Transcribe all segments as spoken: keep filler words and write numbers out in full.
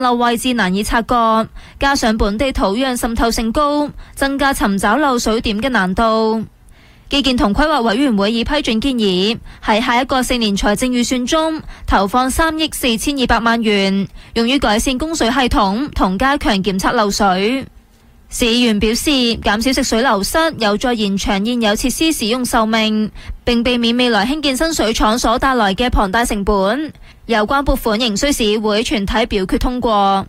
漏位置難以察覺，加上本地土壤滲透性高，增加尋找漏水點嘅難度。基建同規劃委員會已批准建議，喺下一個四年財政預算中投放三億四千二百萬元，用於改善供水系統同加強檢測漏水。市議員表示，減少食水流失有助延長現有設施使用壽命，並避免未來興建新水廠所帶來嘅龐大成本。有關撥款仍需市議會全體表決通過。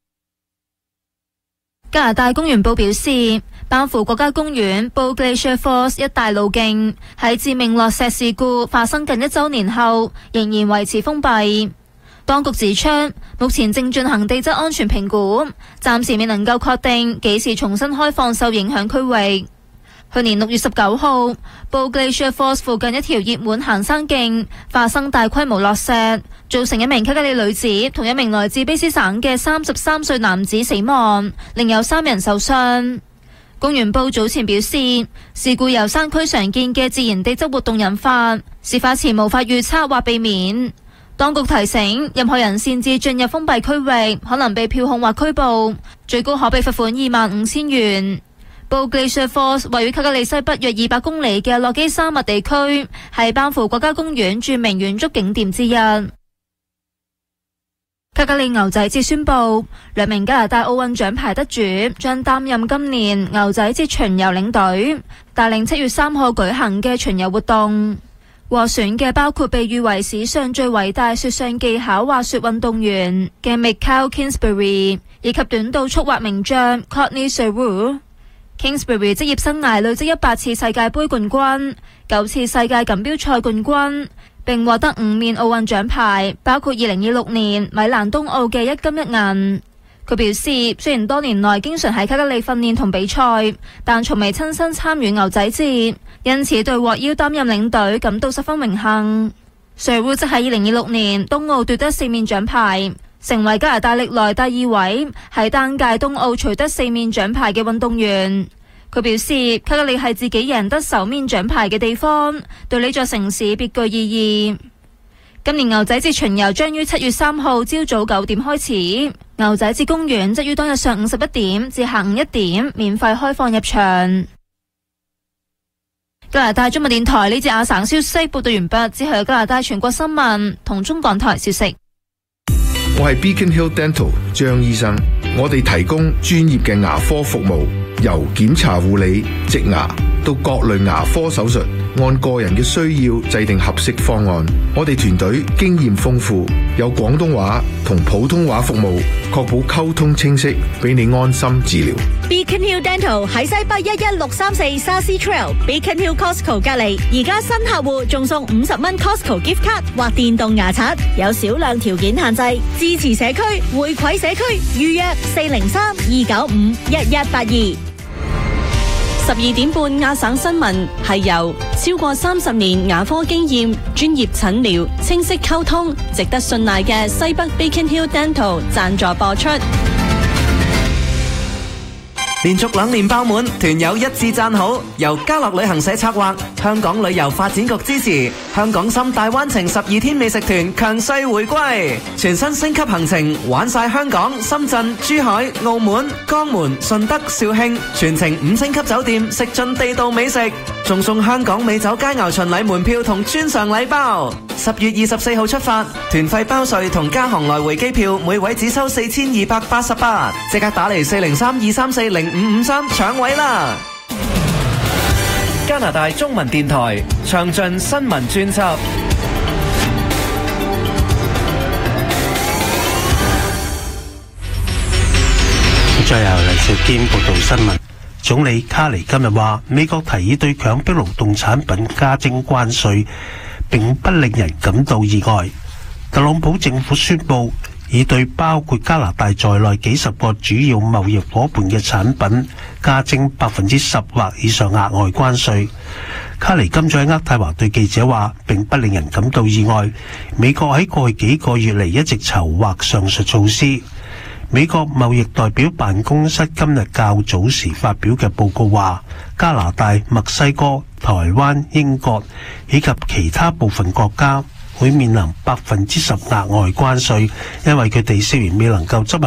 加拿大公園部表示，班夫國家公園 Bow Glacier Falls 一帶路徑喺致命落石事故發生近一周年後，仍然維持封閉。當局指出，目前正進行地質安全評估，暫時未能夠確定幾時重新開放受影響區域。去年六月十九號 Bow Glacier Falls 附近一條熱門行山徑發生大規模落石，造成一名卡加利女子同一名來自卑斯省嘅三十三歲男子死亡，另有三人受傷。公園部早前表示，事故由山區常見嘅自然地質活動引發，事發前無法預測或避免。當局提醒，任何人擅自進入封閉區域，可能被票控或拘捕，最高可被罰款二萬五千元。Bow Glacier Falls 位於卡加利西北約二百公里嘅落基山脈地區，係班夫國家公園著名遠足景點之一。卡加利牛仔節宣布，兩名加拿大奧運獎牌得主將擔任今年牛仔節巡遊領隊，帶領七月三號舉行嘅巡遊活動。獲選嘅包括被譽為史上最偉大雪上技巧滑雪運動員嘅 Michael Kingsbury， 以及短道速滑名將 Courtney Sheru。Kingsbury 職業生涯累積一百次世界盃冠軍，九次世界錦標賽冠軍，並獲得五面奧運獎牌，包括二零二六年米蘭冬奧嘅一金一銀。佢表示，雖然多年來經常喺卡加利訓練同比賽，但從未親身參與牛仔節，因此對獲邀擔任領隊感到十分榮幸。Sheru 則喺二零二六年冬奧奪得四面獎牌，成為加拿大歷來第二位喺單屆冬奧取得四面獎牌嘅運動員。佢表示，卡加利係自己贏得首面獎牌嘅地方，對呢座城市別具意義。今年牛仔節巡遊將於七月三號朝早九點開始，牛仔節公園則於當日上午十一點至下午一點免費開放入場。加拿大中文電台呢節亞省消息報道完畢，之後有加拿大全國新聞同中港台消息。 我係 Beacon Hill Dental 張醫生，我哋提供專業嘅牙科服務，由檢查護理、植牙到各類牙科手術，按個人嘅需要制定合適方案。我哋團隊經驗豐富，有廣東話同普通話服務，確保溝通清晰，俾你安心治療。 Beacon Hill Dental 喺西北一一六三四 Sassy Trail Beacon Hill Costco 隔離，而家新客戶仲送五十蚊 Costco gift card 或電動牙刷，有少量條件限制。支持社區，回饋社區，預約四零三二九五一一八二。 十二點半亞省新聞係由超過三十年牙科經驗、專業診療、清晰溝通、值得信賴嘅西北 Beacon Hill Dental 贊助播出。 連續兩年爆滿，團友一致讚好。由嘉樂旅行社策劃，香港旅遊發展局支持，香港深大灣程十二天美食團強勢回歸，全新升級行程，玩晒香港、深圳、珠海、澳門、江門、順德、肇慶，全程五星級酒店，食盡地道美食，仲送香港美酒佳餚巡禮門票同專上禮包。十月二十四號出發，團費包稅同加航來回機票，每位只收四千二百八十八，即刻打嚟四零三二三四零五五三搶位啦！加拿大中文電台詳盡新聞專輯。 最後黎兆堅報道新聞。總理卡尼今日話，美國提議對強迫勞動產品加徵關稅，並不令人感到意外。特朗普政府宣布已對包括加拿大在內幾十個主要貿易夥伴嘅產品加徵百分之十或以上額外關稅。卡尼今早喺渥太華對記者話，並不令人感到意外。美國喺過去幾個月嚟一直籌劃上述措施。美國貿易代表辦公室今日較早時發表嘅報告話，加拿大、墨西哥、台灣、英國以及其他部分國家會面臨百分之十額外關稅，因為佢哋涉嫌未能夠執行